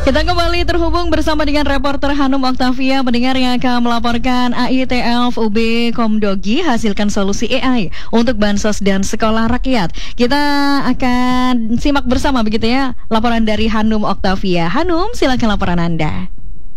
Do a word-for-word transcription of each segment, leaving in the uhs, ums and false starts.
Kita kembali terhubung bersama dengan reporter Hanum Oktavia, pendengar yang akan melaporkan A I T F U B Komdogi hasilkan solusi A I untuk bansos dan sekolah rakyat. Kita akan simak bersama begitu ya laporan dari Hanum Oktavia. Hanum, silakan laporan Anda.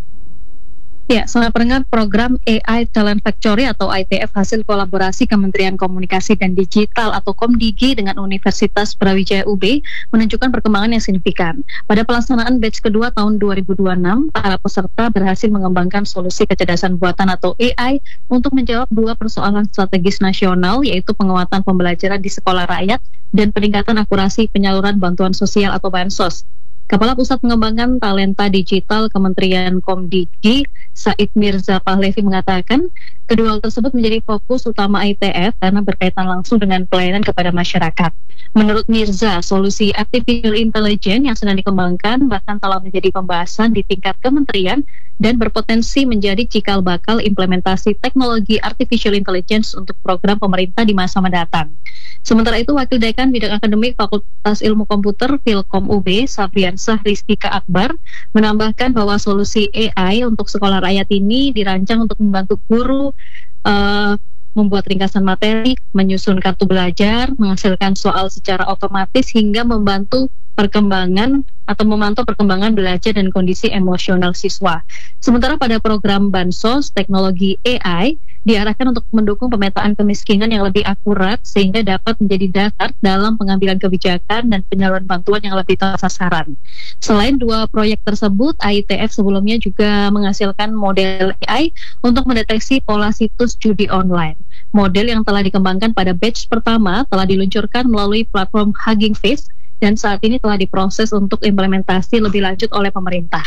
Ya, selamat pendengar, program A I Talent Factory atau I T F hasil kolaborasi Kementerian Komunikasi dan Digital atau Komdigi dengan Universitas Brawijaya U B menunjukkan perkembangan yang signifikan. Pada pelaksanaan batch kedua tahun dua ribu dua puluh enam, para peserta berhasil mengembangkan solusi kecerdasan buatan atau A I untuk menjawab dua persoalan strategis nasional, yaitu penguatan pembelajaran di sekolah rakyat dan peningkatan akurasi penyaluran bantuan sosial atau bansos. Kepala Pusat Pengembangan Talenta Digital Kementerian Komdigi, Said Mirza Pahlevi mengatakan, kedua hal tersebut menjadi fokus utama I T F karena berkaitan langsung dengan pelayanan kepada masyarakat. Menurut Mirza, solusi Artificial Intelligence yang sedang dikembangkan bahkan telah menjadi pembahasan di tingkat kementerian dan berpotensi menjadi cikal bakal implementasi teknologi Artificial Intelligence untuk program pemerintah di masa mendatang. Sementara itu, Wakil Dekan Bidang Akademik Fakultas Ilmu Komputer Filkom U B, Sabriansah Rizkika Akbar, menambahkan bahwa solusi A I untuk sekolah rakyat ini dirancang untuk membantu guru uh, membuat ringkasan materi, menyusun kartu belajar, menghasilkan soal secara otomatis hingga membantu perkembangan atau memantau perkembangan belajar dan kondisi emosional siswa. Sementara pada program Bansos, teknologi A I diarahkan untuk mendukung pemetaan kemiskinan yang lebih akurat sehingga dapat menjadi dasar dalam pengambilan kebijakan dan penyaluran bantuan yang lebih tepat sasaran. Selain dua proyek tersebut, I T F sebelumnya juga menghasilkan model A I untuk mendeteksi pola situs judi online. Model yang telah dikembangkan pada batch pertama telah diluncurkan melalui platform Hugging Face dan saat ini telah diproses untuk implementasi lebih lanjut oleh pemerintah.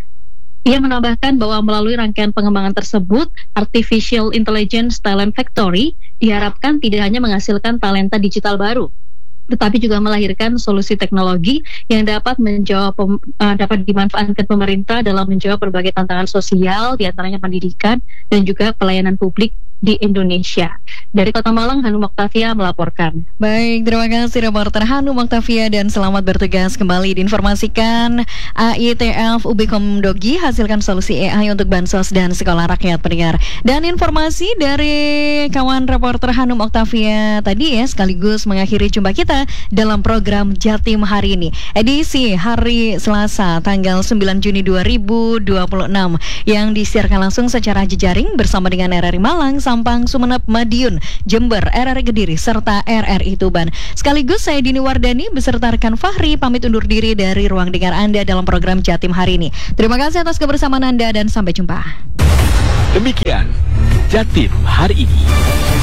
Ia menambahkan bahwa melalui rangkaian pengembangan tersebut, Artificial Intelligence Talent Factory diharapkan tidak hanya menghasilkan talenta digital baru, tetapi juga melahirkan solusi teknologi yang dapat menjawab uh, dapat dimanfaatkan pemerintah dalam menjawab berbagai tantangan sosial, diantaranya pendidikan dan juga pelayanan publik di Indonesia. Dari Kota Malang, Hanum Oktavia melaporkan. Baik, terima kasih reporter Hanum Oktavia dan selamat bertugas kembali. Diinformasikan A I T F U B Komdogi hasilkan solusi A I untuk bansos dan sekolah rakyat, pendengar. Dan informasi dari kawan reporter Hanum Oktavia tadi ya sekaligus mengakhiri jumpa kita dalam program Jatim hari ini, edisi hari Selasa tanggal sembilan Juni dua ribu dua puluh enam yang disiarkan langsung secara jejaring bersama dengan R R I Malang, Sampang, Sumeneb, Madiun, Jember, R R I Kediri, serta R R I Tuban. Sekaligus saya Dini Wardani beserta rekan Fahri pamit undur diri dari ruang dengar Anda dalam program Jatim hari ini. Terima kasih atas kebersamaan Anda dan sampai jumpa. Demikian Jatim hari ini.